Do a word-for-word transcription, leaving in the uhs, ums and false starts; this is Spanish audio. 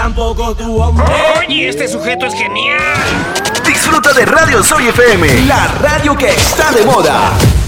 Tampoco tu hombre. Oye, este sujeto es genial. Disfruta de Radio Soy F M, la radio que está de moda.